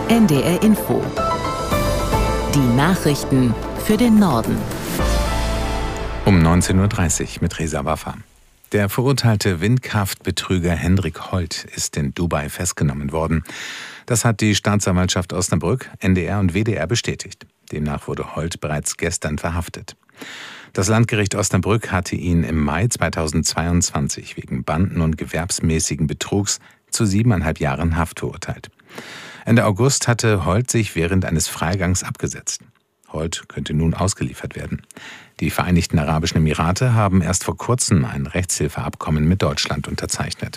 NDR Info. Die Nachrichten für den Norden. Um 19:30 Uhr mit Reza Waffa. Der verurteilte Windkraftbetrüger Hendrik Holt ist in Dubai festgenommen worden. Das hat die Staatsanwaltschaft Osnabrück, NDR und WDR bestätigt. Demnach wurde Holt bereits gestern verhaftet. Das Landgericht Osnabrück hatte ihn im Mai 2022 wegen banden- und gewerbsmäßigen Betrugs zu 7,5 Jahren Haft verurteilt. Ende August hatte Holt sich während eines Freigangs abgesetzt. Holt könnte nun ausgeliefert werden. Die Vereinigten Arabischen Emirate haben erst vor kurzem ein Rechtshilfeabkommen mit Deutschland unterzeichnet.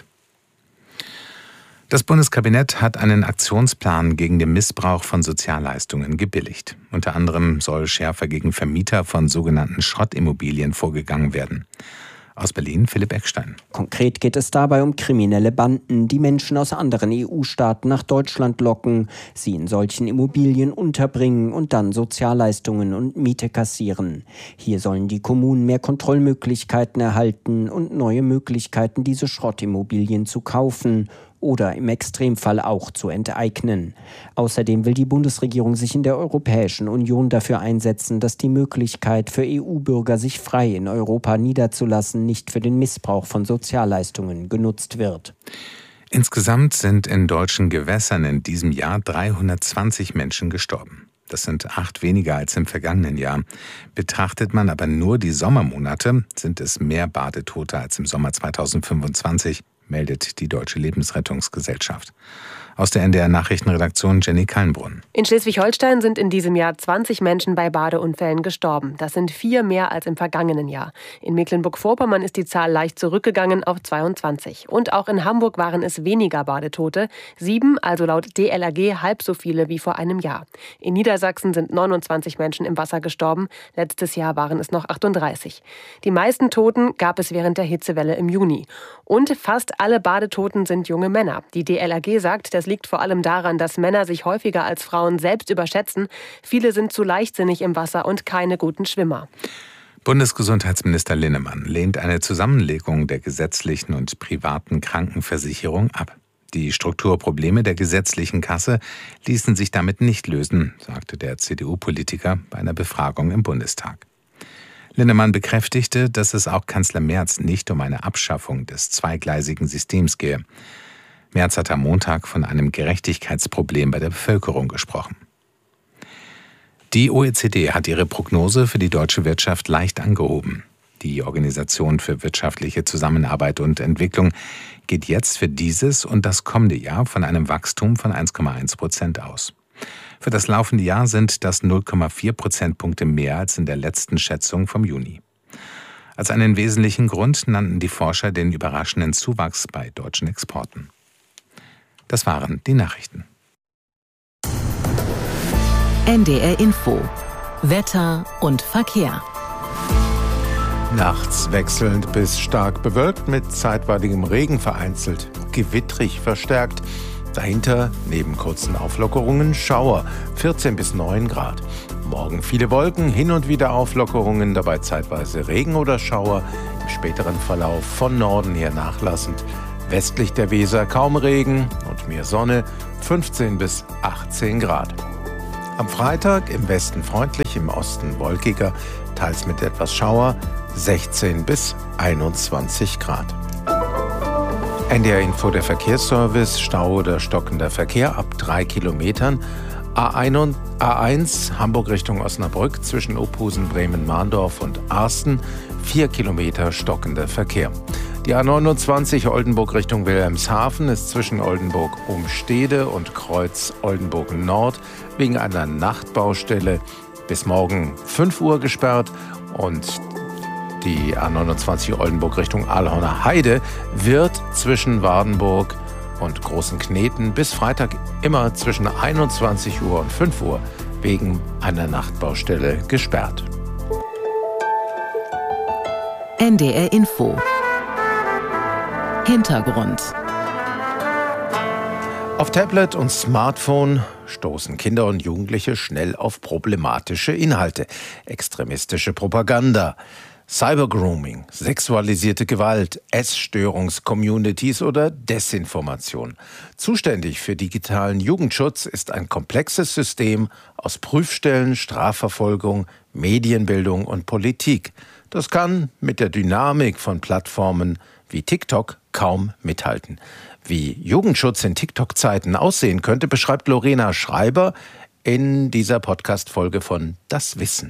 Das Bundeskabinett hat einen Aktionsplan gegen den Missbrauch von Sozialleistungen gebilligt. Unter anderem soll schärfer gegen Vermieter von sogenannten Schrottimmobilien vorgegangen werden. Aus Berlin Philipp Eckstein. Konkret geht es dabei um kriminelle Banden, die Menschen aus anderen EU-Staaten nach Deutschland locken, sie in solchen Immobilien unterbringen und dann Sozialleistungen und Miete kassieren. Hier sollen die Kommunen mehr Kontrollmöglichkeiten erhalten und neue Möglichkeiten, diese Schrottimmobilien zu kaufen oder im Extremfall auch zu enteignen. Außerdem will die Bundesregierung sich in der Europäischen Union dafür einsetzen, dass die Möglichkeit für EU-Bürger, sich frei in Europa niederzulassen, nicht für den Missbrauch von Sozialleistungen genutzt wird. Insgesamt sind in deutschen Gewässern in diesem Jahr 320 Menschen gestorben. Das sind 8 weniger als im vergangenen Jahr. Betrachtet man aber nur die Sommermonate, sind es mehr Badetote als im Sommer 2025, meldet die Deutsche Lebensrettungsgesellschaft. Aus der NDR-Nachrichtenredaktion Jenny Kallenbrunn. In Schleswig-Holstein sind in diesem Jahr 20 Menschen bei Badeunfällen gestorben. Das sind 4 mehr als im vergangenen Jahr. In Mecklenburg-Vorpommern ist die Zahl leicht zurückgegangen auf 22. Und auch in Hamburg waren es weniger Badetote. 7, also laut DLRG halb so viele wie vor einem Jahr. In Niedersachsen sind 29 Menschen im Wasser gestorben. Letztes Jahr waren es noch 38. Die meisten Toten gab es während der Hitzewelle im Juni. Und fast alle Badetoten sind junge Männer. Die DLRG sagt, das liegt vor allem daran, dass Männer sich häufiger als Frauen selbst überschätzen. Viele sind zu leichtsinnig im Wasser und keine guten Schwimmer. Bundesgesundheitsminister Linnemann lehnt eine Zusammenlegung der gesetzlichen und privaten Krankenversicherung ab. Die Strukturprobleme der gesetzlichen Kasse ließen sich damit nicht lösen, sagte der CDU-Politiker bei einer Befragung im Bundestag. Linnemann bekräftigte, dass es auch Kanzler Merz nicht um eine Abschaffung des zweigleisigen Systems gehe. Merz hat am Montag von einem Gerechtigkeitsproblem bei der Bevölkerung gesprochen. Die OECD hat ihre Prognose für die deutsche Wirtschaft leicht angehoben. Die Organisation für wirtschaftliche Zusammenarbeit und Entwicklung geht jetzt für dieses und das kommende Jahr von einem Wachstum von 1,1% aus. Für das laufende Jahr sind das 0,4 Prozentpunkte mehr als in der letzten Schätzung vom Juni. Als einen wesentlichen Grund nannten die Forscher den überraschenden Zuwachs bei deutschen Exporten. Das waren die Nachrichten. NDR Info. Wetter und Verkehr. Nachts wechselnd bis stark bewölkt mit zeitweiligem Regen, vereinzelt gewittrig verstärkt. Dahinter, neben kurzen Auflockerungen, Schauer, 14 bis 9 Grad. Morgen viele Wolken, hin und wieder Auflockerungen, dabei zeitweise Regen oder Schauer, im späteren Verlauf von Norden her nachlassend. Westlich der Weser kaum Regen und mehr Sonne, 15 bis 18 Grad. Am Freitag im Westen freundlich, im Osten wolkiger, teils mit etwas Schauer, 16 bis 21 Grad. NDR Info, der Verkehrsservice, Stau oder stockender Verkehr ab 3 Kilometern. A1 Hamburg Richtung Osnabrück zwischen Ophusen, Bremen, Mahndorf und Arsten, 4 Kilometer stockender Verkehr. Die A29 Oldenburg Richtung Wilhelmshaven ist zwischen Oldenburg-Umstede und Kreuz Oldenburg-Nord wegen einer Nachtbaustelle bis morgen 5 Uhr gesperrt und die A29 Oldenburg Richtung Aalhorner Heide wird zwischen Wardenburg und Großen Kneten bis Freitag immer zwischen 21 Uhr und 5 Uhr wegen einer Nachtbaustelle gesperrt. NDR Info. Hintergrund. Auf Tablet und Smartphone stoßen Kinder und Jugendliche schnell auf problematische Inhalte, extremistische Propaganda. Cybergrooming, sexualisierte Gewalt, Essstörungs-Communities oder Desinformation. Zuständig für digitalen Jugendschutz ist ein komplexes System aus Prüfstellen, Strafverfolgung, Medienbildung und Politik. Das kann mit der Dynamik von Plattformen wie TikTok kaum mithalten. Wie Jugendschutz in TikTok-Zeiten aussehen könnte, beschreibt Lorena Schreiber in dieser Podcast-Folge von Das Wissen.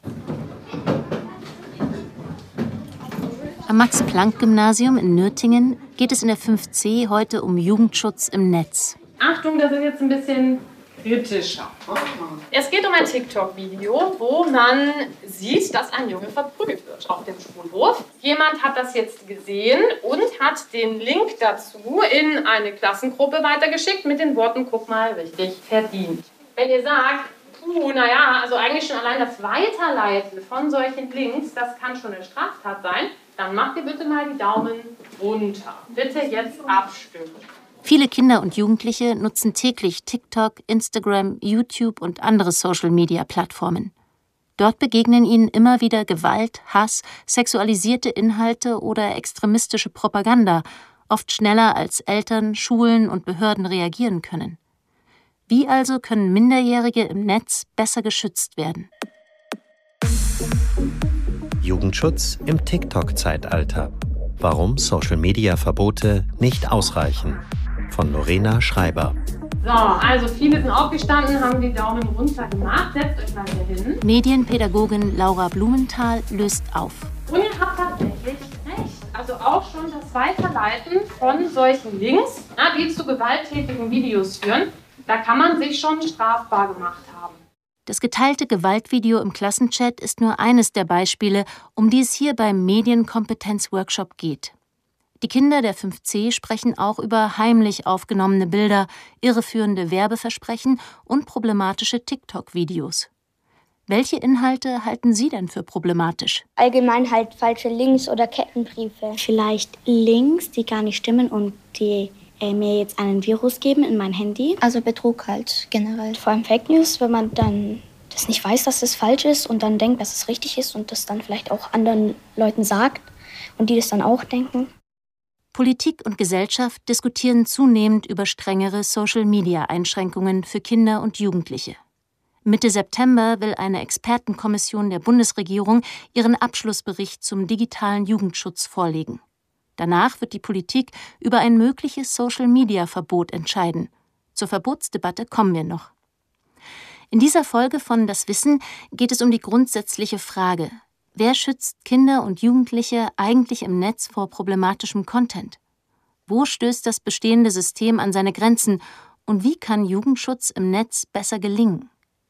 Am Max-Planck-Gymnasium in Nürtingen geht es in der 5C heute um Jugendschutz im Netz. Achtung, das ist jetzt ein bisschen kritischer. Es geht um ein TikTok-Video, wo man sieht, dass ein Junge verprügelt wird auf dem Schulhof. Jemand hat das jetzt gesehen und hat den Link dazu in eine Klassengruppe weitergeschickt mit den Worten, guck mal, richtig verdient. Wenn ihr sagt, also eigentlich schon allein das Weiterleiten von solchen Links, das kann schon eine Straftat sein, dann macht ihr bitte mal die Daumen runter. Bitte jetzt abstimmen. Viele Kinder und Jugendliche nutzen täglich TikTok, Instagram, YouTube und andere Social-Media-Plattformen. Dort begegnen ihnen immer wieder Gewalt, Hass, sexualisierte Inhalte oder extremistische Propaganda, oft schneller als Eltern, Schulen und Behörden reagieren können. Wie also können Minderjährige im Netz besser geschützt werden? Jugendschutz im TikTok-Zeitalter. Warum Social-Media-Verbote nicht ausreichen. Von Lorena Schreiber. So, also viele sind aufgestanden, haben die Daumen runter gemacht. Setzt euch mal hier hin. Medienpädagogin Laura Blumenthal löst auf. Und ihr habt tatsächlich recht. Also auch schon das Weiterleiten von solchen Links, die zu gewalttätigen Videos führen, da kann man sich schon strafbar gemacht haben. Das geteilte Gewaltvideo im Klassenchat ist nur eines der Beispiele, um die es hier beim Medienkompetenz-Workshop geht. Die Kinder der 5C sprechen auch über heimlich aufgenommene Bilder, irreführende Werbeversprechen und problematische TikTok-Videos. Welche Inhalte halten Sie denn für problematisch? Allgemein halt falsche Links oder Kettenbriefe. Vielleicht Links, die gar nicht stimmen und die mir jetzt einen Virus geben in mein Handy. Also Betrug halt generell. Vor allem Fake News, wenn man dann das nicht weiß, dass es falsch ist und dann denkt, dass es richtig ist und das dann vielleicht auch anderen Leuten sagt und die das dann auch denken. Politik und Gesellschaft diskutieren zunehmend über strengere Social-Media-Einschränkungen für Kinder und Jugendliche. Mitte September will eine Expertenkommission der Bundesregierung ihren Abschlussbericht zum digitalen Jugendschutz vorlegen. Danach wird die Politik über ein mögliches Social-Media-Verbot entscheiden. Zur Verbotsdebatte kommen wir noch. In dieser Folge von Das Wissen geht es um die grundsätzliche Frage: Wer schützt Kinder und Jugendliche eigentlich im Netz vor problematischem Content? Wo stößt das bestehende System an seine Grenzen und wie kann Jugendschutz im Netz besser gelingen?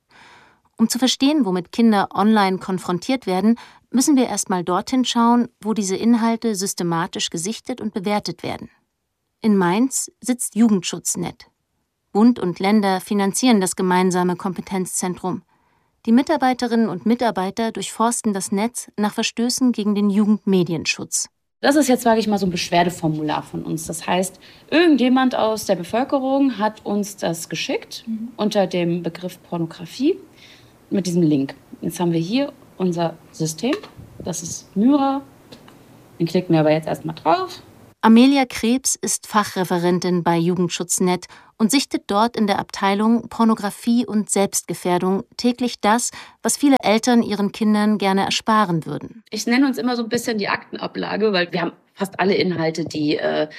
Um zu verstehen, womit Kinder online konfrontiert werden, müssen wir erstmal dorthin schauen, wo diese Inhalte systematisch gesichtet und bewertet werden. In Mainz sitzt Jugendschutznet. Bund und Länder finanzieren das gemeinsame Kompetenzzentrum. Die Mitarbeiterinnen und Mitarbeiter durchforsten das Netz nach Verstößen gegen den Jugendmedienschutz. Das ist jetzt, sage ich mal, so ein Beschwerdeformular von uns. Das heißt, irgendjemand aus der Bevölkerung hat uns das geschickt unter dem Begriff Pornografie mit diesem Link. Jetzt haben wir hier unser System. Das ist Myra. Den klicken wir aber jetzt erstmal drauf. Amelia Krebs ist Fachreferentin bei Jugendschutznet und sichtet dort in der Abteilung Pornografie und Selbstgefährdung täglich das, was viele Eltern ihren Kindern gerne ersparen würden. Ich nenne uns immer so ein bisschen die Aktenablage, weil wir haben fast alle Inhalte, die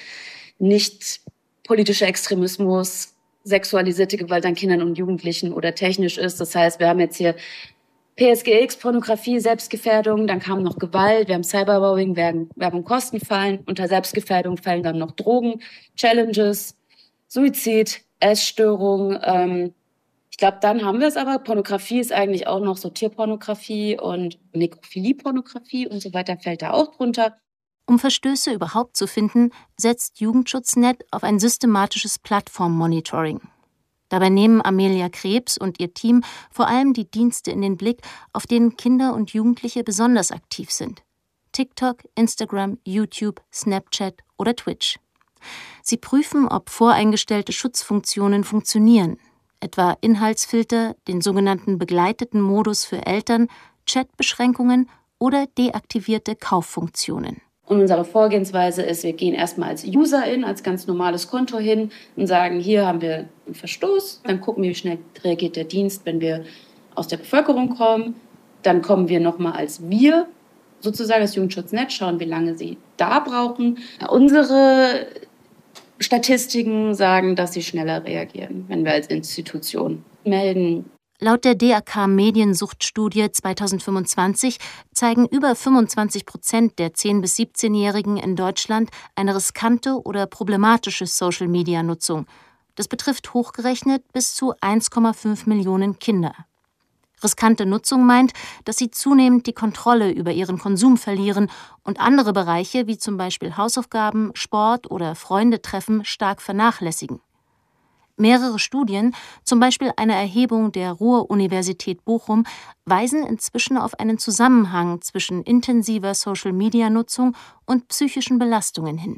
nicht politischer Extremismus, sexualisierte Gewalt an Kindern und Jugendlichen oder technisch ist. Das heißt, wir haben jetzt hier PSGX, Pornografie, Selbstgefährdung, dann kam noch Gewalt, wir haben Cybermobbing, Werbung, Kostenfallen, unter Selbstgefährdung fallen dann noch Drogen, Challenges, Suizid, Essstörung. Ich glaube, dann haben wir es aber. Pornografie ist eigentlich auch noch so Tierpornografie und Nekrophilie-Pornografie und so weiter fällt da auch drunter. Um Verstöße überhaupt zu finden, setzt Jugendschutznet auf ein systematisches Plattform-Monitoring. Dabei nehmen Amelia Krebs und ihr Team vor allem die Dienste in den Blick, auf denen Kinder und Jugendliche besonders aktiv sind. TikTok, Instagram, YouTube, Snapchat oder Twitch. Sie prüfen, ob voreingestellte Schutzfunktionen funktionieren, etwa Inhaltsfilter, den sogenannten begleiteten Modus für Eltern, Chatbeschränkungen oder deaktivierte Kauffunktionen. Und unsere Vorgehensweise ist, wir gehen erstmal als Userin, als ganz normales Konto hin und sagen, hier haben wir einen Verstoß. Dann gucken wir, wie schnell reagiert der Dienst, wenn wir aus der Bevölkerung kommen. Dann kommen wir nochmal als wir, sozusagen das Jugendschutznetz, schauen, wie lange sie da brauchen. Unsere Statistiken sagen, dass sie schneller reagieren, wenn wir als Institution melden. Laut der DAK Mediensuchtstudie 2025 zeigen über 25% der 10- bis 17-Jährigen in Deutschland eine riskante oder problematische Social-Media-Nutzung. Das betrifft hochgerechnet bis zu 1,5 Millionen Kinder. Riskante Nutzung meint, dass sie zunehmend die Kontrolle über ihren Konsum verlieren und andere Bereiche wie zum Beispiel Hausaufgaben, Sport oder Freundetreffen stark vernachlässigen. Mehrere Studien, zum Beispiel eine Erhebung der Ruhr-Universität Bochum, weisen inzwischen auf einen Zusammenhang zwischen intensiver Social-Media-Nutzung und psychischen Belastungen hin.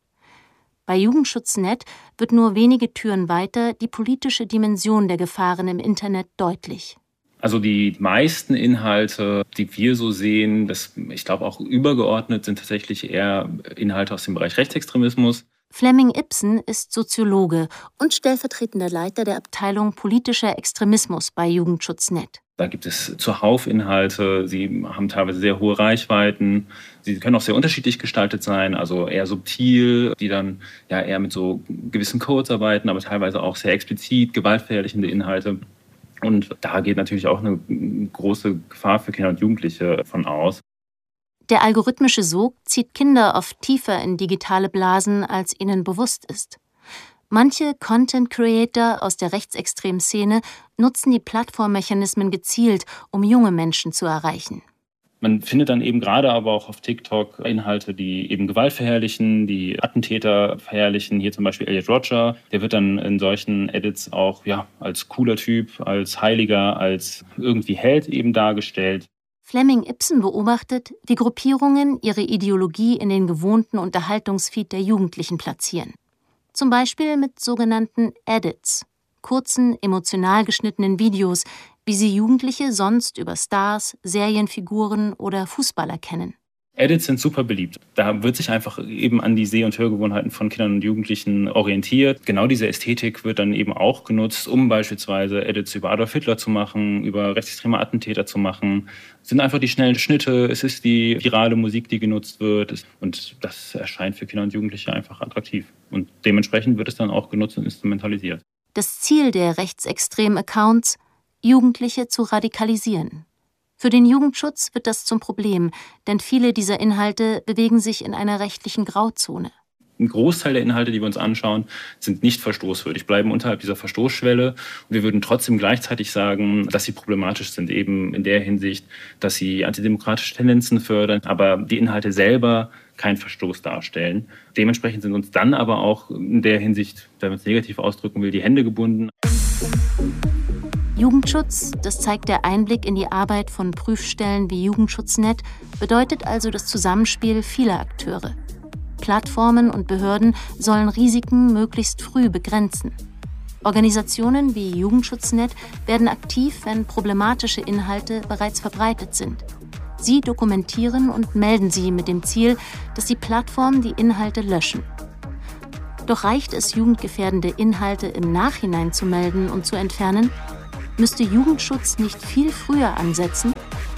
Bei Jugendschutz.net wird nur wenige Türen weiter die politische Dimension der Gefahren im Internet deutlich. Also die meisten Inhalte, die wir so sehen, ich glaube auch übergeordnet, sind tatsächlich eher Inhalte aus dem Bereich Rechtsextremismus. Flemming Ibsen ist Soziologe und stellvertretender Leiter der Abteilung politischer Extremismus bei Jugendschutz.net. Da gibt es zuhauf Inhalte, sie haben teilweise sehr hohe Reichweiten, sie können auch sehr unterschiedlich gestaltet sein, also eher subtil, die dann ja eher mit so gewissen Codes arbeiten, aber teilweise auch sehr explizit, gewaltverherrlichende Inhalte. Und da geht natürlich auch eine große Gefahr für Kinder und Jugendliche von aus. Der algorithmische Sog zieht Kinder oft tiefer in digitale Blasen, als ihnen bewusst ist. Manche Content-Creator aus der rechtsextremen Szene nutzen die Plattformmechanismen gezielt, um junge Menschen zu erreichen. Man findet dann eben gerade aber auch auf TikTok Inhalte, die eben Gewalt verherrlichen, die Attentäter verherrlichen. Hier zum Beispiel Elliot Rodger, der wird dann in solchen Edits auch als cooler Typ, als Heiliger, als irgendwie Held eben dargestellt. Flemming Ibsen beobachtet, wie Gruppierungen ihre Ideologie in den gewohnten Unterhaltungsfeed der Jugendlichen platzieren. Zum Beispiel mit sogenannten Edits, kurzen, emotional geschnittenen Videos, wie sie Jugendliche sonst über Stars, Serienfiguren oder Fußballer kennen. Edits sind super beliebt. Da wird sich einfach eben an die Seh- und Hörgewohnheiten von Kindern und Jugendlichen orientiert. Genau diese Ästhetik wird dann eben auch genutzt, um beispielsweise Edits über Adolf Hitler zu machen, über rechtsextreme Attentäter zu machen. Es sind einfach die schnellen Schnitte, es ist die virale Musik, die genutzt wird. Und das erscheint für Kinder und Jugendliche einfach attraktiv. Und dementsprechend wird es dann auch genutzt und instrumentalisiert. Das Ziel der rechtsextremen Accounts: Jugendliche zu radikalisieren. Für den Jugendschutz wird das zum Problem, denn viele dieser Inhalte bewegen sich in einer rechtlichen Grauzone. Ein Großteil der Inhalte, die wir uns anschauen, sind nicht verstoßwürdig, bleiben unterhalb dieser Verstoßschwelle. Und wir würden trotzdem gleichzeitig sagen, dass sie problematisch sind, eben in der Hinsicht, dass sie antidemokratische Tendenzen fördern, aber die Inhalte selber keinen Verstoß darstellen. Dementsprechend sind uns dann aber auch in der Hinsicht, wenn man es negativ ausdrücken will, die Hände gebunden. Jugendschutz, das zeigt der Einblick in die Arbeit von Prüfstellen wie Jugendschutz.net, bedeutet also das Zusammenspiel vieler Akteure. Plattformen und Behörden sollen Risiken möglichst früh begrenzen. Organisationen wie Jugendschutz.net werden aktiv, wenn problematische Inhalte bereits verbreitet sind. Sie dokumentieren und melden sie mit dem Ziel, dass die Plattformen die Inhalte löschen. Doch reicht es, jugendgefährdende Inhalte im Nachhinein zu melden und zu entfernen? Müsste Jugendschutz nicht viel früher ansetzen?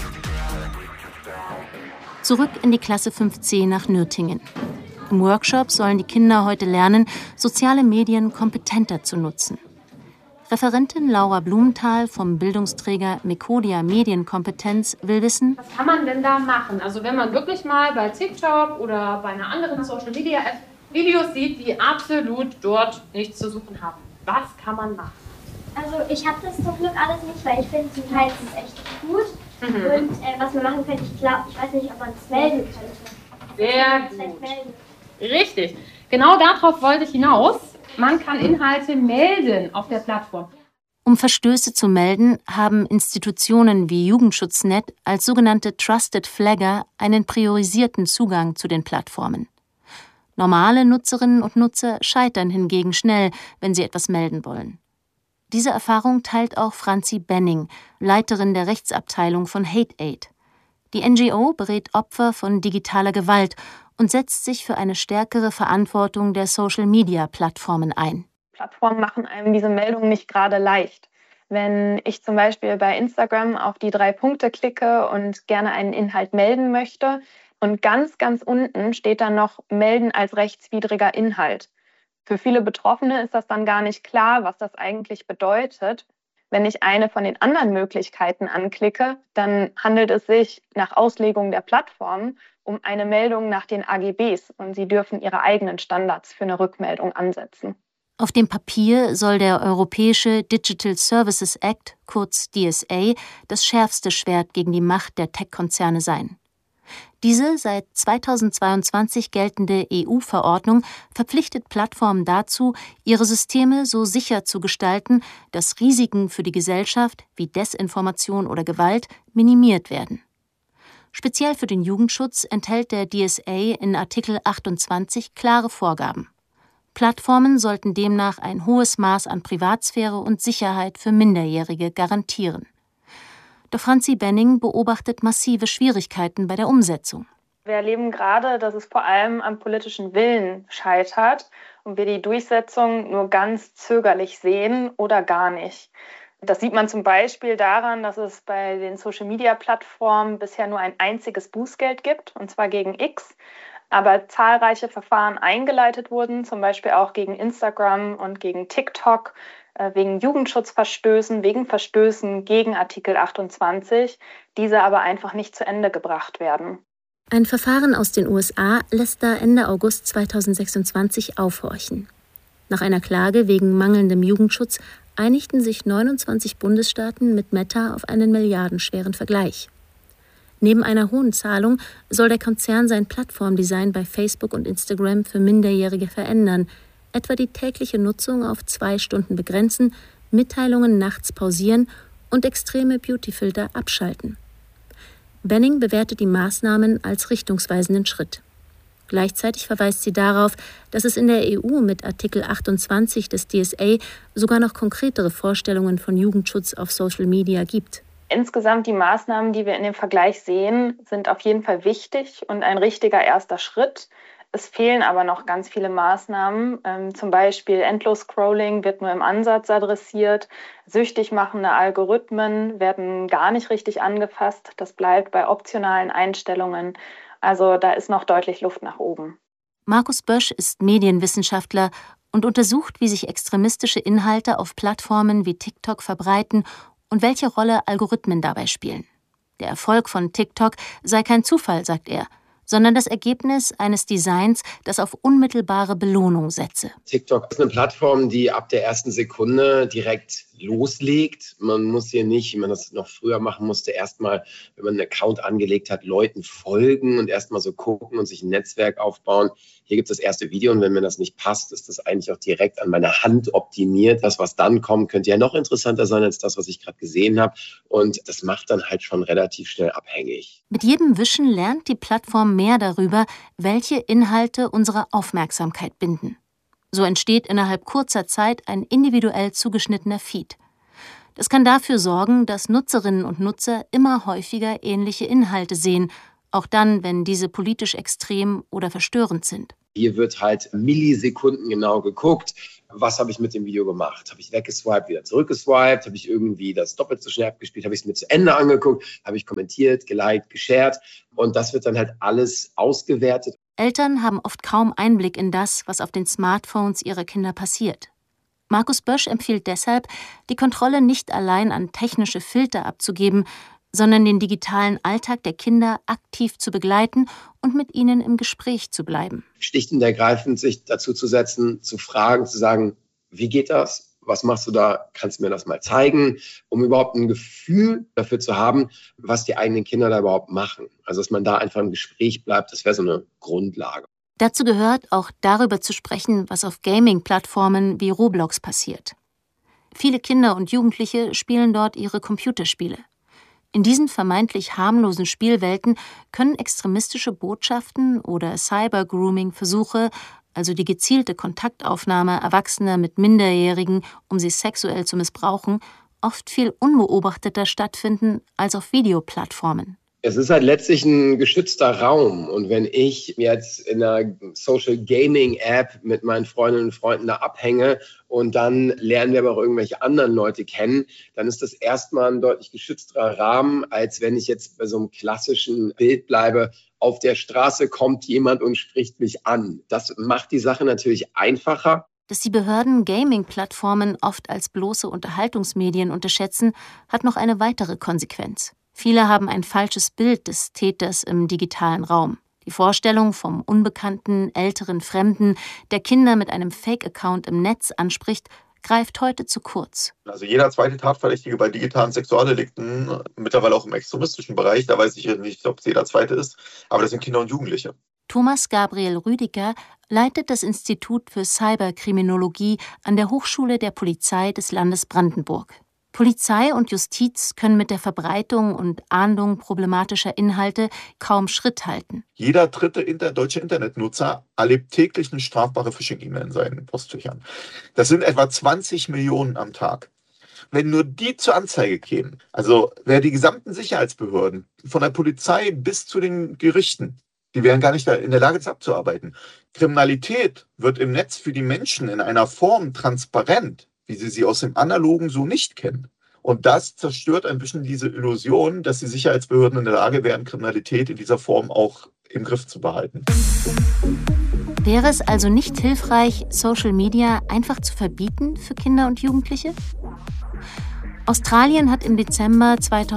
Zurück in die Klasse 5c nach Nürtingen. Im Workshop sollen die Kinder heute lernen, soziale Medien kompetenter zu nutzen. Referentin Laura Blumenthal vom Bildungsträger Mecodia Medienkompetenz will wissen: Was kann man denn da machen? Also wenn man wirklich mal bei TikTok oder bei einer anderen Social-Media-App Videos sieht, die absolut dort nichts zu suchen haben. Was kann man machen? Also ich habe das zum Glück alles nicht, weil ich finde, zum Teil ist es echt gut. Und was man machen könnte, ich weiß nicht, ob man es melden könnte. Sehr gut. Richtig. Genau darauf wollte ich hinaus. Man kann Inhalte melden auf der Plattform. Um Verstöße zu melden, haben Institutionen wie Jugendschutz.net als sogenannte Trusted Flagger einen priorisierten Zugang zu den Plattformen. Normale Nutzerinnen und Nutzer scheitern hingegen schnell, wenn sie etwas melden wollen. Diese Erfahrung teilt auch Franzi Benning, Leiterin der Rechtsabteilung von Hate Aid. Die NGO berät Opfer von digitaler Gewalt und setzt sich für eine stärkere Verantwortung der Social-Media-Plattformen ein. Plattformen machen einem diese Meldung nicht gerade leicht. Wenn ich zum Beispiel bei Instagram auf die 3 Punkte klicke und gerne einen Inhalt melden möchte und ganz, ganz unten steht dann noch Melden als rechtswidriger Inhalt. Für viele Betroffene ist das dann gar nicht klar, was das eigentlich bedeutet. Wenn ich eine von den anderen Möglichkeiten anklicke, dann handelt es sich nach Auslegung der Plattform um eine Meldung nach den AGBs und sie dürfen ihre eigenen Standards für eine Rückmeldung ansetzen. Auf dem Papier soll der Europäische Digital Services Act, kurz DSA, das schärfste Schwert gegen die Macht der Tech-Konzerne sein. Diese seit 2022 geltende EU-Verordnung verpflichtet Plattformen dazu, ihre Systeme so sicher zu gestalten, dass Risiken für die Gesellschaft wie Desinformation oder Gewalt minimiert werden. Speziell für den Jugendschutz enthält der DSA in Artikel 28 klare Vorgaben. Plattformen sollten demnach ein hohes Maß an Privatsphäre und Sicherheit für Minderjährige garantieren. Doch Franzi Benning beobachtet massive Schwierigkeiten bei der Umsetzung. Wir erleben gerade, dass es vor allem am politischen Willen scheitert und wir die Durchsetzung nur ganz zögerlich sehen oder gar nicht. Das sieht man zum Beispiel daran, dass es bei den Social-Media-Plattformen bisher nur ein einziges Bußgeld gibt, und zwar gegen X, aber zahlreiche Verfahren eingeleitet wurden, zum Beispiel auch gegen Instagram und gegen TikTok, wegen Jugendschutzverstößen, wegen Verstößen gegen Artikel 28, diese aber einfach nicht zu Ende gebracht werden. Ein Verfahren aus den USA lässt da Ende August 2026 aufhorchen. Nach einer Klage wegen mangelndem Jugendschutz einigten sich 29 Bundesstaaten mit Meta auf einen milliardenschweren Vergleich. Neben einer hohen Zahlung soll der Konzern sein Plattformdesign bei Facebook und Instagram für Minderjährige verändern, etwa die tägliche Nutzung auf 2 Stunden begrenzen, Mitteilungen nachts pausieren und extreme Beautyfilter abschalten. Benning bewertet die Maßnahmen als richtungsweisenden Schritt. Gleichzeitig verweist sie darauf, dass es in der EU mit Artikel 28 des DSA sogar noch konkretere Vorstellungen von Jugendschutz auf Social Media gibt. Insgesamt die Maßnahmen, die wir in dem Vergleich sehen, sind auf jeden Fall wichtig und ein richtiger erster Schritt. Es fehlen aber noch ganz viele Maßnahmen. Zum Beispiel Endlos-Scrolling wird nur im Ansatz adressiert. Süchtig machende Algorithmen werden gar nicht richtig angefasst. Das bleibt bei optionalen Einstellungen. Also da ist noch deutlich Luft nach oben. Markus Bösch ist Medienwissenschaftler und untersucht, wie sich extremistische Inhalte auf Plattformen wie TikTok verbreiten und welche Rolle Algorithmen dabei spielen. Der Erfolg von TikTok sei kein Zufall, sagt er, sondern das Ergebnis eines Designs, das auf unmittelbare Belohnung setze. TikTok ist eine Plattform, die ab der ersten Sekunde direkt loslegt. Man muss hier nicht, wie man das noch früher machen musste, erstmal, wenn man einen Account angelegt hat, Leuten folgen und erstmal so gucken und sich ein Netzwerk aufbauen. Hier gibt es das erste Video und wenn mir das nicht passt, ist das eigentlich auch direkt an meine Hand optimiert. Das, was dann kommt, könnte ja noch interessanter sein als das, was ich gerade gesehen habe. Und das macht dann halt schon relativ schnell abhängig. Mit jedem Wischen lernt die Plattform mehr darüber, welche Inhalte unsere Aufmerksamkeit binden. So entsteht innerhalb kurzer Zeit ein individuell zugeschnittener Feed. Das kann dafür sorgen, dass Nutzerinnen und Nutzer immer häufiger ähnliche Inhalte sehen, auch dann, wenn diese politisch extrem oder verstörend sind. Hier wird halt Millisekunden genau geguckt, was habe ich mit dem Video gemacht? Habe ich weggeswiped, wieder zurückgeswiped? Habe ich irgendwie das doppelt so schnell abgespielt? Habe ich es mir zu Ende angeguckt? Habe ich kommentiert, geliked, geshared? Und das wird dann halt alles ausgewertet. Eltern haben oft kaum Einblick in das, was auf den Smartphones ihrer Kinder passiert. Markus Bösch empfiehlt deshalb, die Kontrolle nicht allein an technische Filter abzugeben, sondern den digitalen Alltag der Kinder aktiv zu begleiten und mit ihnen im Gespräch zu bleiben. Schlicht und ergreifend sich dazu zu setzen, zu fragen, zu sagen, wie geht das? Was machst du da? Kannst du mir das mal zeigen? Um überhaupt ein Gefühl dafür zu haben, was die eigenen Kinder da überhaupt machen. Also, dass man da einfach im Gespräch bleibt, das wäre so eine Grundlage. Dazu gehört auch darüber zu sprechen, was auf Gaming-Plattformen wie Roblox passiert. Viele Kinder und Jugendliche spielen dort ihre Computerspiele. In diesen vermeintlich harmlosen Spielwelten können extremistische Botschaften oder Cyber-Grooming-Versuche, also die gezielte Kontaktaufnahme Erwachsener mit Minderjährigen, um sie sexuell zu missbrauchen, oft viel unbeobachteter stattfinden als auf Videoplattformen. Es ist halt letztlich ein geschützter Raum. Und wenn ich jetzt in einer Social Gaming App mit meinen Freundinnen und Freunden da abhänge und dann lernen wir aber auch irgendwelche anderen Leute kennen, dann ist das erstmal ein deutlich geschützterer Rahmen, als wenn ich jetzt bei so einem klassischen Bild bleibe. Auf der Straße kommt jemand und spricht mich an. Das macht die Sache natürlich einfacher. Dass die Behörden Gaming-Plattformen oft als bloße Unterhaltungsmedien unterschätzen, hat noch eine weitere Konsequenz. Viele haben ein falsches Bild des Täters im digitalen Raum. Die Vorstellung vom unbekannten, älteren Fremden, der Kinder mit einem Fake-Account im Netz anspricht, greift heute zu kurz. Also jeder zweite Tatverdächtige bei digitalen Sexualdelikten, mittlerweile auch im extremistischen Bereich, da weiß ich nicht, ob es jeder zweite ist, aber das sind Kinder und Jugendliche. Thomas Gabriel Rüdiger leitet das Institut für Cyberkriminologie an der Hochschule der Polizei des Landes Brandenburg. Polizei und Justiz können mit der Verbreitung und Ahndung problematischer Inhalte kaum Schritt halten. Jeder dritte deutsche Internetnutzer erlebt täglich eine strafbare Phishing-E-Mail in seinen Postfächern. Das sind etwa 20 Millionen am Tag. Wenn nur die zur Anzeige kämen, also wäre die gesamten Sicherheitsbehörden, von der Polizei bis zu den Gerichten, die wären gar nicht in der Lage, das abzuarbeiten. Kriminalität wird im Netz für die Menschen in einer Form transparent, wie sie aus dem Analogen so nicht kennen. Und das zerstört ein bisschen diese Illusion, dass die Sicherheitsbehörden in der Lage wären, Kriminalität in dieser Form auch im Griff zu behalten. Wäre es also nicht hilfreich, Social Media einfach zu verbieten für Kinder und Jugendliche? Australien hat im Dezember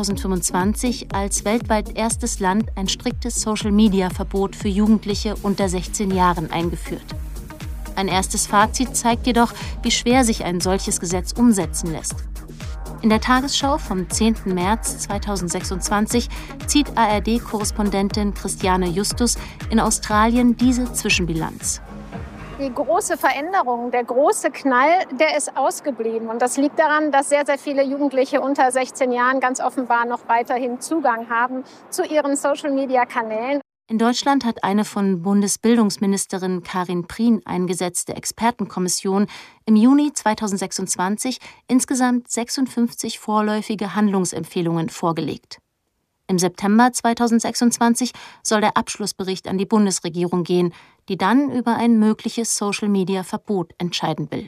2025 als weltweit erstes Land ein striktes Social-Media-Verbot für Jugendliche unter 16 Jahren eingeführt. Ein erstes Fazit zeigt jedoch, wie schwer sich ein solches Gesetz umsetzen lässt. In der Tagesschau vom 10. März 2026 zieht ARD-Korrespondentin Christiane Justus in Australien diese Zwischenbilanz. Die große Veränderung, der große Knall, der ist ausgeblieben. Und das liegt daran, dass sehr, sehr viele Jugendliche unter 16 Jahren ganz offenbar noch weiterhin Zugang haben zu ihren Social-Media-Kanälen. In Deutschland hat eine von Bundesbildungsministerin Karin Prien eingesetzte Expertenkommission im Juni 2026 insgesamt 56 vorläufige Handlungsempfehlungen vorgelegt. Im September 2026 soll der Abschlussbericht an die Bundesregierung gehen, die dann über ein mögliches Social-Media-Verbot entscheiden will.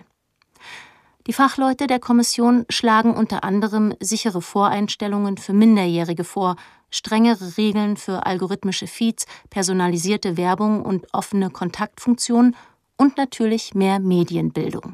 Die Fachleute der Kommission schlagen unter anderem sichere Voreinstellungen für Minderjährige vor, strengere Regeln für algorithmische Feeds, personalisierte Werbung und offene Kontaktfunktionen und natürlich mehr Medienbildung.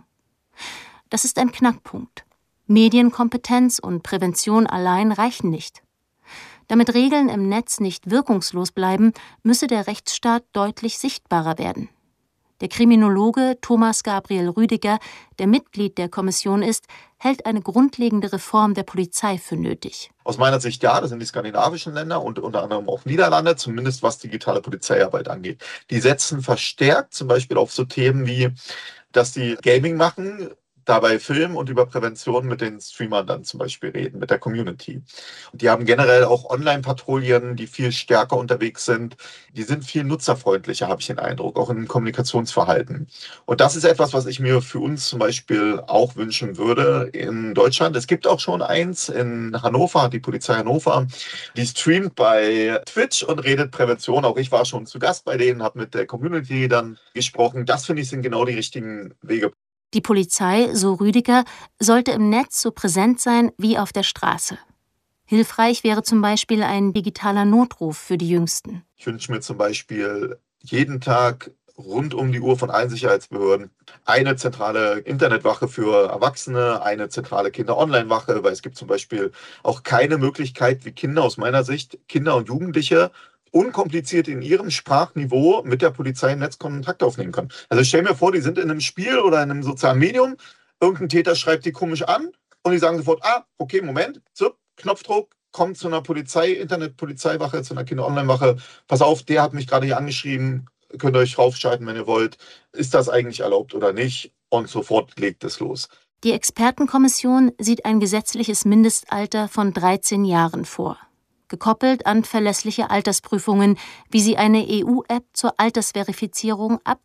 Das ist ein Knackpunkt. Medienkompetenz und Prävention allein reichen nicht. Damit Regeln im Netz nicht wirkungslos bleiben, müsse der Rechtsstaat deutlich sichtbarer werden. Der Kriminologe Thomas Gabriel Rüdiger, der Mitglied der Kommission ist, hält eine grundlegende Reform der Polizei für nötig. Aus meiner Sicht ja, das sind die skandinavischen Länder und unter anderem auch Niederlande, zumindest was digitale Polizeiarbeit angeht. Die setzen verstärkt zum Beispiel auf so Themen wie, dass die Gaming machen, dabei filmen und über Prävention mit den Streamern dann zum Beispiel reden, mit der Community. Und die haben generell auch Online-Patrouillen, die viel stärker unterwegs sind. Die sind viel nutzerfreundlicher, habe ich den Eindruck, auch im Kommunikationsverhalten. Und das ist etwas, was ich mir für uns zum Beispiel auch wünschen würde in Deutschland. Es gibt auch schon eins in Hannover, die Polizei Hannover, die streamt bei Twitch und redet Prävention. Auch ich war schon zu Gast bei denen, habe mit der Community dann gesprochen. Das, finde ich, sind genau die richtigen Wege. Die Polizei, so Rüdiger, sollte im Netz so präsent sein wie auf der Straße. Hilfreich wäre zum Beispiel ein digitaler Notruf für die Jüngsten. Ich wünsche mir zum Beispiel jeden Tag rund um die Uhr von allen Sicherheitsbehörden eine zentrale Internetwache für Erwachsene, eine zentrale Kinder-Online-Wache, weil es gibt zum Beispiel auch keine Möglichkeit, wie Kinder aus meiner Sicht, Kinder und Jugendliche, unkompliziert in ihrem Sprachniveau mit der Polizei im Netz Kontakt aufnehmen können. Also stell mir vor, die sind in einem Spiel oder in einem sozialen Medium, irgendein Täter schreibt die komisch an und die sagen sofort, okay, Moment, zup, Knopfdruck, kommt zu einer Internet-Polizeiwache, zu einer Kinder-Online-Wache, pass auf, der hat mich gerade hier angeschrieben, könnt ihr euch raufschalten, wenn ihr wollt, ist das eigentlich erlaubt oder nicht? Und sofort legt es los. Die Expertenkommission sieht ein gesetzliches Mindestalter von 13 Jahren vor. Gekoppelt an verlässliche Altersprüfungen, wie sie eine EU-App zur Altersverifizierung ab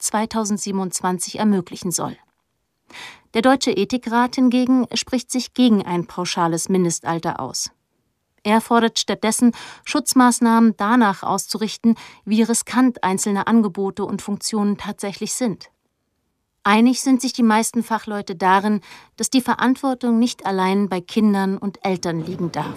2027 ermöglichen soll. Der Deutsche Ethikrat hingegen spricht sich gegen ein pauschales Mindestalter aus. Er fordert stattdessen, Schutzmaßnahmen danach auszurichten, wie riskant einzelne Angebote und Funktionen tatsächlich sind. Einig sind sich die meisten Fachleute darin, dass die Verantwortung nicht allein bei Kindern und Eltern liegen darf.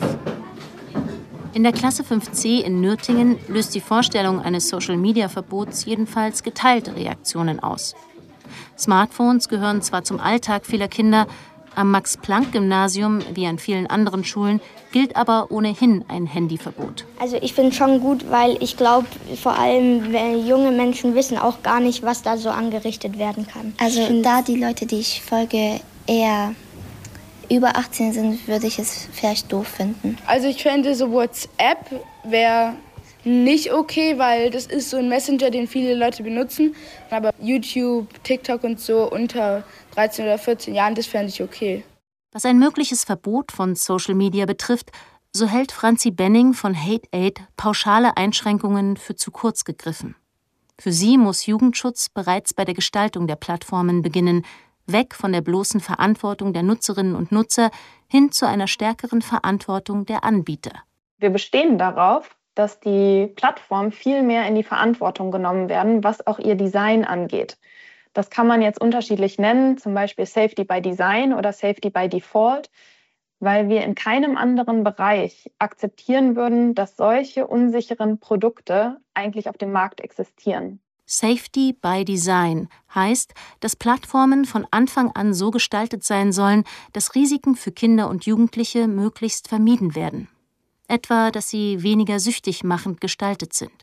In der Klasse 5c in Nürtingen löst die Vorstellung eines Social-Media-Verbots jedenfalls geteilte Reaktionen aus. Smartphones gehören zwar zum Alltag vieler Kinder, am Max-Planck-Gymnasium, wie an vielen anderen Schulen, gilt aber ohnehin ein Handyverbot. Also ich finde es schon gut, weil ich glaube, vor allem junge Menschen wissen auch gar nicht, was da so angerichtet werden kann. Also da die Leute, die ich folge, eher über 18 sind, würde ich es vielleicht doof finden. Also ich fände so WhatsApp wäre nicht okay, weil das ist so ein Messenger, den viele Leute benutzen. Aber YouTube, TikTok und so unter 13 oder 14 Jahren, das fände ich okay. Was ein mögliches Verbot von Social Media betrifft, so hält Franzi Benning von Hate Aid pauschale Einschränkungen für zu kurz gegriffen. Für sie muss Jugendschutz bereits bei der Gestaltung der Plattformen beginnen, weg von der bloßen Verantwortung der Nutzerinnen und Nutzer hin zu einer stärkeren Verantwortung der Anbieter. Wir bestehen darauf, dass die Plattformen viel mehr in die Verantwortung genommen werden, was auch ihr Design angeht. Das kann man jetzt unterschiedlich nennen, zum Beispiel Safety by Design oder Safety by Default, weil wir in keinem anderen Bereich akzeptieren würden, dass solche unsicheren Produkte eigentlich auf dem Markt existieren. Safety by Design heißt, dass Plattformen von Anfang an so gestaltet sein sollen, dass Risiken für Kinder und Jugendliche möglichst vermieden werden. Etwa, dass sie weniger süchtig machend gestaltet sind.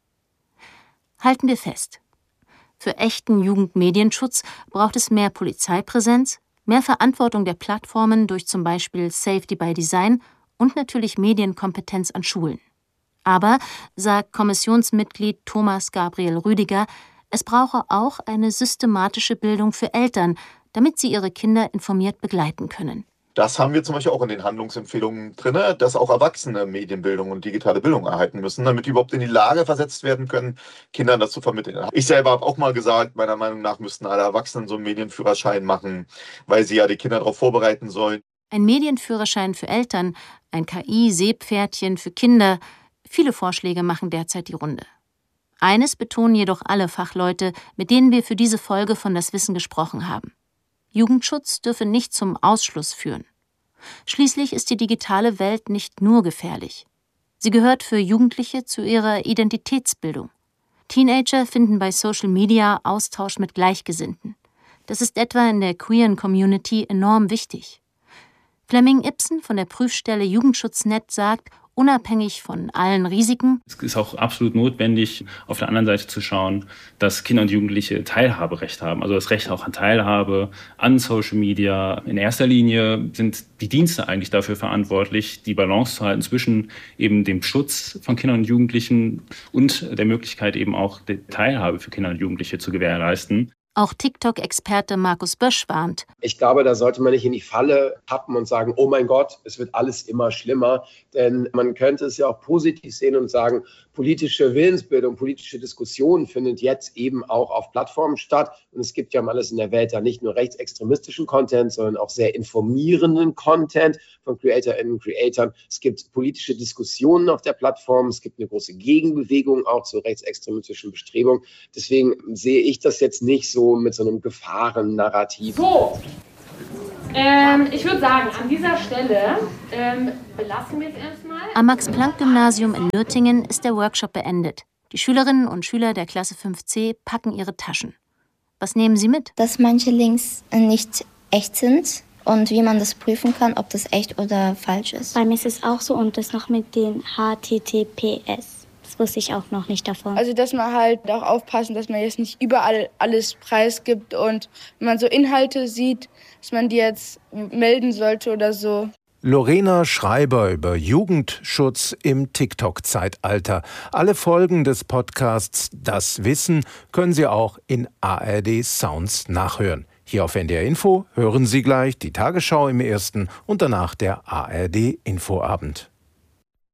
Halten wir fest. Für echten Jugendmedienschutz braucht es mehr Polizeipräsenz, mehr Verantwortung der Plattformen durch zum Beispiel Safety by Design und natürlich Medienkompetenz an Schulen. Aber, sagt Kommissionsmitglied Thomas Gabriel Rüdiger, es brauche auch eine systematische Bildung für Eltern, damit sie ihre Kinder informiert begleiten können. Das haben wir zum Beispiel auch in den Handlungsempfehlungen drin, dass auch Erwachsene Medienbildung und digitale Bildung erhalten müssen, damit die überhaupt in die Lage versetzt werden können, Kindern das zu vermitteln. Ich selber habe auch mal gesagt, meiner Meinung nach müssten alle Erwachsenen so einen Medienführerschein machen, weil sie ja die Kinder darauf vorbereiten sollen. Ein Medienführerschein für Eltern, ein KI-Seepferdchen für Kinder, viele Vorschläge machen derzeit die Runde. Eines betonen jedoch alle Fachleute, mit denen wir für diese Folge von Das Wissen gesprochen haben. Jugendschutz dürfe nicht zum Ausschluss führen. Schließlich ist die digitale Welt nicht nur gefährlich. Sie gehört für Jugendliche zu ihrer Identitätsbildung. Teenager finden bei Social Media Austausch mit Gleichgesinnten. Das ist etwa in der queeren Community enorm wichtig. Flemming Ibsen von der Prüfstelle Jugendschutznet sagt, unabhängig von allen Risiken. Es ist auch absolut notwendig, auf der anderen Seite zu schauen, dass Kinder und Jugendliche Teilhaberecht haben. Also das Recht auch an Teilhabe, an Social Media. In erster Linie sind die Dienste eigentlich dafür verantwortlich, die Balance zu halten zwischen eben dem Schutz von Kindern und Jugendlichen und der Möglichkeit eben auch die Teilhabe für Kinder und Jugendliche zu gewährleisten. Auch TikTok-Experte Markus Bösch warnt. Ich glaube, da sollte man nicht in die Falle tappen und sagen, oh mein Gott, es wird alles immer schlimmer. Denn man könnte es ja auch positiv sehen und sagen, politische Willensbildung, politische Diskussion findet jetzt eben auch auf Plattformen statt. Und es gibt ja alles in der Welt da nicht nur rechtsextremistischen Content, sondern auch sehr informierenden Content von CreatorInnen und Creatoren. Es gibt politische Diskussionen auf der Plattform. Es gibt eine große Gegenbewegung auch zu rechtsextremistischen Bestrebungen. Deswegen sehe ich das jetzt nicht so mit so einem Gefahrennarrativ. So, ich würde sagen, an dieser Stelle belassen wir es erstmal. Am Max-Planck-Gymnasium in Nürtingen ist der Workshop beendet. Die Schülerinnen und Schüler der Klasse 5c packen ihre Taschen. Was nehmen sie mit? Dass manche Links nicht echt sind und wie man das prüfen kann, ob das echt oder falsch ist. Bei mir ist es auch so und das noch mit den HTTPS. Das wusste ich auch noch nicht davon. Also, dass man halt auch aufpassen, dass man jetzt nicht überall alles preisgibt und wenn man so Inhalte sieht, dass man die jetzt melden sollte oder so. Lorena Schreiber über Jugendschutz im TikTok-Zeitalter. Alle Folgen des Podcasts Das Wissen können Sie auch in ARD Sounds nachhören. Hier auf NDR Info hören Sie gleich die Tagesschau im Ersten und danach der ARD Infoabend.